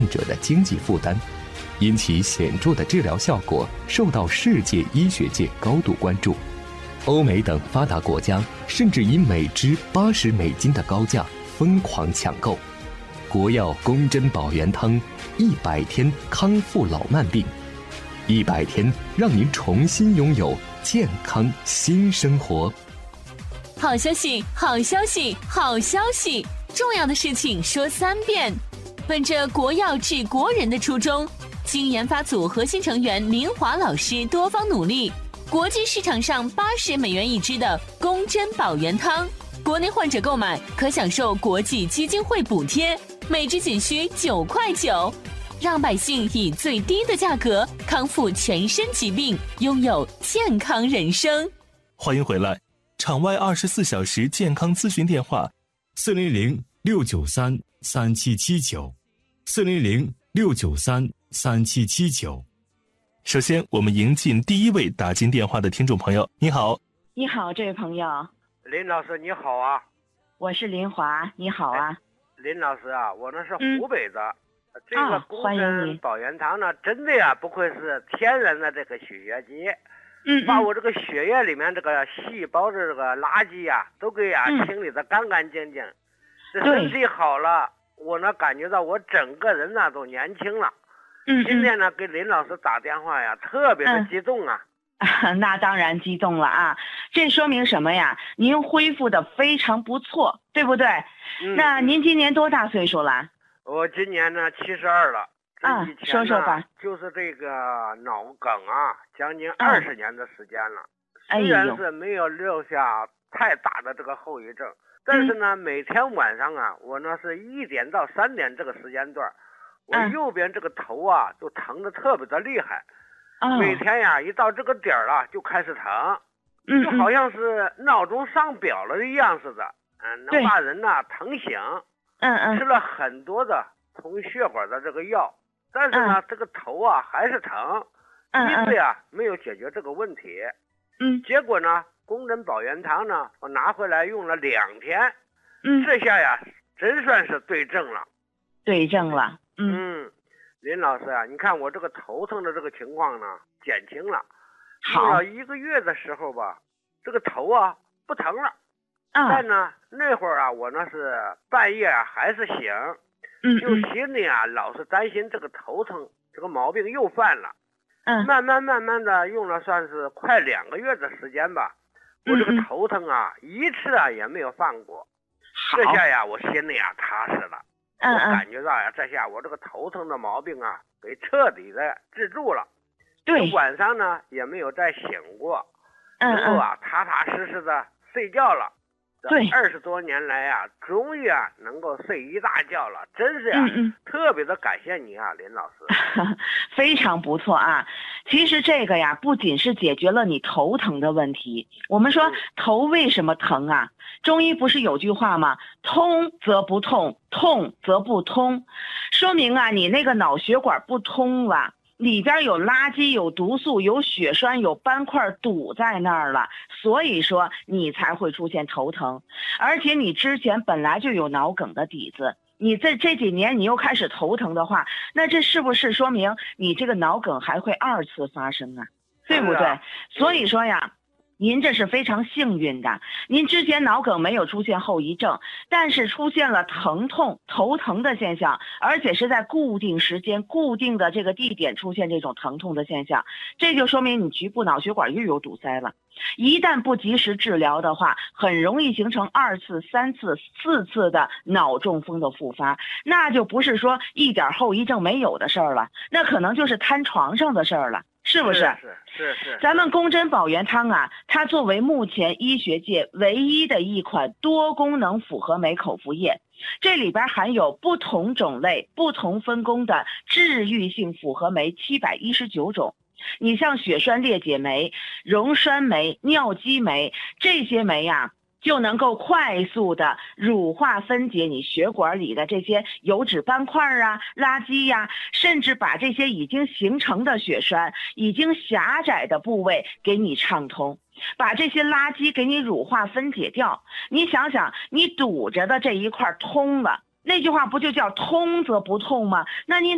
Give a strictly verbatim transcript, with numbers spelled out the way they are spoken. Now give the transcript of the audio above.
者的经济负担，因其显著的治疗效果受到世界医学界高度关注。欧美等发达国家甚至以每支八十美金的高价疯狂抢购。国药宫珍保元汤，一百天康复老慢病，一百天让您重新拥有健康新生活。 好消息，好消息，好消息！重要的事情说三遍。本着国药治国人的初衷，经研发组核心成员林华老师多方努力，国际市场上八十美元一支的宫珍保元汤，国内患者购买可享受国际基金会补贴，每支仅需九块九，让百姓以最低的价格康复全身疾病，拥有健康人生。 欢迎回来，场外二十四小时健康咨询电话：四零零六九三三七七九，四零零六九三三七七九。首先，我们迎进第一位打进电话的听众朋友。你好， 你好，这位朋友。 林老师你好啊， 我是林华，你好啊。 林老师啊，我那是湖北的，嗯、这个宫珍保元汤呢，真的呀，不愧是天然的这个血液机， 嗯， 把我这个血液里面这个细胞的这个垃圾呀，都给呀、嗯、清理的干干净净。这身体好了，我呢感觉到我整个人呢都年轻了。 嗯， 今天呢给林老师打电话呀，特别的激动啊。 嗯、那当然激动了啊！这说明什么呀？您恢复的非常不错，对不对？ 嗯、 那您今年多大岁数了？ 我今年呢七十二了。 啊，说说吧。 就是这个脑梗啊，将近二十年的时间了。 嗯、 虽然是没有留下太大的这个后遗症，嗯、但是呢，每天晚上啊，我呢是一点到三点这个时间段，我右边这个头啊就疼得特别的厉害。 哦、 每天呀，一到这个点儿了就开始疼， 嗯， 就好像是闹钟上表了一样似的，嗯，能把人呢疼醒。 嗯嗯， 吃了很多的通血管的这个药，但是呢， 嗯、 这个头啊还是疼， 嗯一直呀没有解决这个问题。 嗯， 结果呢，宫珍保元汤呢，我拿回来用了两天， 嗯， 这下呀真算是对症了。 对症了， 嗯。嗯，林老师啊，你看我这个头疼的这个情况呢，减轻了。 好， 用了一个月的时候吧，这个头啊不疼了。 啊、 但呢，那会儿啊，我呢是半夜啊还是醒， 嗯， 就心里啊老是担心这个头疼这个毛病又犯了。 嗯， 慢慢慢慢的用了算是快两个月的时间吧，我这个头疼啊、嗯、一次啊也没有犯过。这下呀，我心里啊踏实了。 嗯嗯， 我感觉到呀，这下我这个头疼的毛病啊，给彻底的治住了。 对， 晚上呢也没有再醒过， 嗯能够啊踏踏实实的睡觉了。 对， 二十多年来啊，终于啊能够睡一大觉了，真是呀、啊， 嗯嗯， 特别的感谢你啊，林老师。 非常不错啊！其实这个呀，不仅是解决了你头疼的问题。我们说头为什么疼啊？中医不是有句话吗？通则不痛，痛则不通，说明啊，你那个脑血管不通了。里边有垃圾，有毒素，有血栓，有斑块堵在那儿了，所以说你才会出现头疼。而且你之前本来就有脑梗的底子，你这这几年你又开始头疼的话，那这是不是说明你这个脑梗还会二次发生啊？对不对？ 啊、 所以说呀，您这是非常幸运的，您之前脑梗没有出现后遗症，但是出现了疼痛、头疼的现象，而且是在固定时间、固定的这个地点出现这种疼痛的现象，这就说明你局部脑血管又有堵塞了。一旦不及时治疗的话，很容易形成二次、三次、四次的脑中风的复发，那就不是说一点后遗症没有的事儿了，那可能就是瘫床上的事儿了。是不是？ 是是是是。 咱们宫珍保元汤啊，它作为目前医学界唯一的一款多功能复合酶口服液，这里边含有不同种类、不同分工的治愈性复合酶七百一十九种。你像血栓裂解酶、溶栓酶、尿激酶这些酶呀、啊，就能够快速的乳化分解你血管里的这些油脂斑块啊、垃圾呀、啊，甚至把这些已经形成的血栓、已经狭窄的部位给你畅通，把这些垃圾给你乳化分解掉。你想想，你堵着的这一块通了，那句话不就叫通则不痛吗？那你